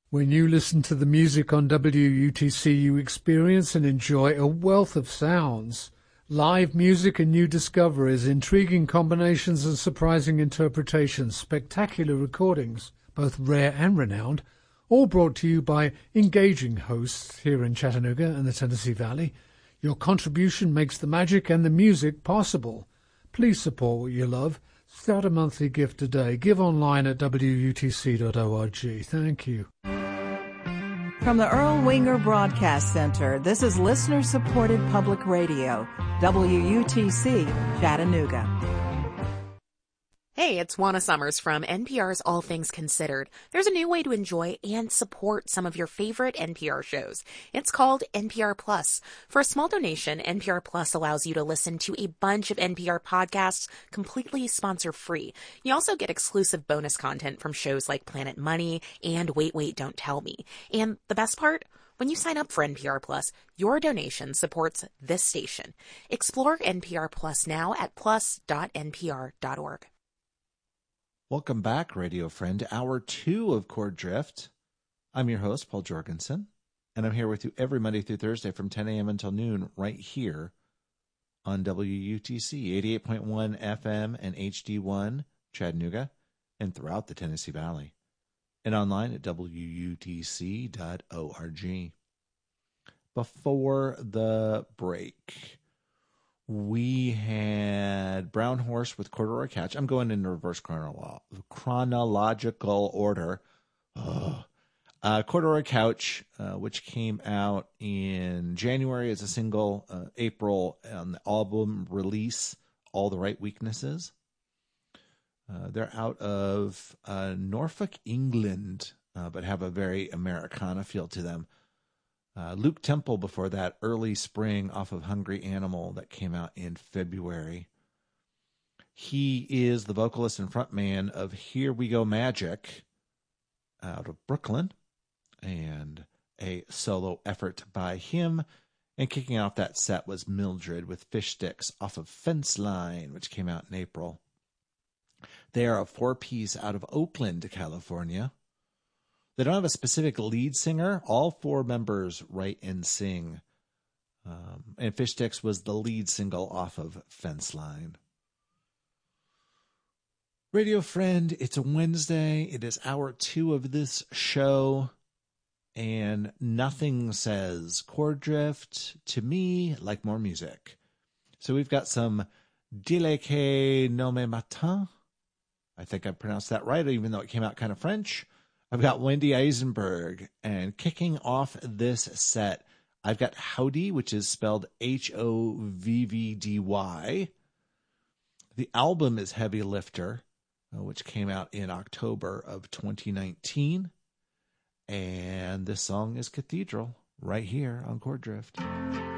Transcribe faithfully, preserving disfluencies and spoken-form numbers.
When you listen to the music on W U T C, you experience and enjoy a wealth of sounds. Live music and new discoveries, intriguing combinations and surprising interpretations, spectacular recordings, both rare and renowned, all brought to you by engaging hosts here in Chattanooga and the Tennessee Valley. Your contribution makes the magic and the music possible. Please support what you love. Start a monthly gift today. Give online at W U T C dot org. Thank you. From the Earl Winger Broadcast Center, this is listener-supported public radio, W U T C, Chattanooga. Hey, it's Juana Summers from N P R's All Things Considered. There's a new way to enjoy and support some of your favorite N P R shows. It's called N P R Plus. For a small donation, N P R Plus allows you to listen to a bunch of N P R podcasts completely sponsor-free. You also get exclusive bonus content from shows like Planet Money and Wait, Wait, Don't Tell Me. And the best part? When you sign up for N P R Plus, your donation supports this station. Explore N P R Plus now at plus dot N P R dot org. Welcome back, radio friend, to hour two of Chord Drift. I'm your host, Paul Jorgensen, and I'm here with you every Monday through Thursday from ten a.m. until noon right here on W U T C, eighty-eight point one F M and H D one, Chattanooga, and throughout the Tennessee Valley, and online at W U T C dot org. Before the break, we had Brown Horse with Corduroy Couch. I'm going in reverse chronolo- chronological order. Oh. Uh, Corduroy Couch, uh, which came out in January as a single, uh, April on the album release, All the Right Weaknesses. Uh, they're out of uh, Norfolk, England, uh, but have a very Americana feel to them. Uh, Luke Temple before that, Early Spring off of Hungry Animal that came out in February. He is the vocalist and frontman of Here We Go Magic out of Brooklyn, and a solo effort by him. And kicking off that set was Mildred with Fish Sticks off of Fence Line, which came out in April. They are a four-piece out of Oakland, California. They don't have a specific lead singer. All four members write and sing. Um, and Fish Sticks was the lead single off of Fence Line. Radio friend, it's a Wednesday. It is hour two of this show. And nothing says Chord Drift to me like more music. So we've got some Dileque No Me Matin. I think I pronounced that right, even though it came out kind of French. I've got Wendy Eisenberg, and kicking off this set, I've got Howdy, which is spelled H O V V D Y. The album is Heavy Lifter, which came out in October of twenty nineteen. And this song is Cathedral, right here on Chord Drift.